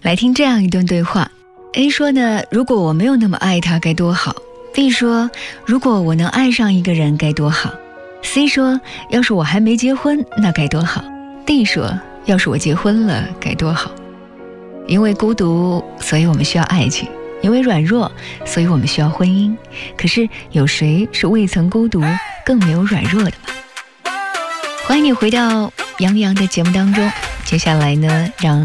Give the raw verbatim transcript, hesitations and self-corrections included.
来听这样一段对话。 A 说呢，如果我没有那么爱他该多好。 B 说，如果我能爱上一个人该多好。 C 说，要是我还没结婚那该多好。 D 说，要是我结婚了该多好。因为孤独，所以我们需要爱情；因为软弱，所以我们需要婚姻。可是有谁是未曾孤独更没有软弱的吗？欢迎你回到杨洋的节目当中，接下来呢，让